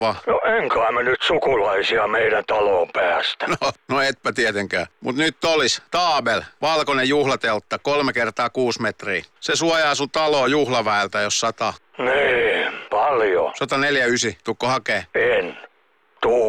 No enkä mä nyt sukulaisia meidän taloon päästä. No etpä tietenkään. Mut nyt olis Taabel, valkoinen juhlateltta, 3x6 metriä. Se suojaa sun taloa juhlaväeltä, jos 100. Niin, paljon. 149, tukko hakee? En. Tuu.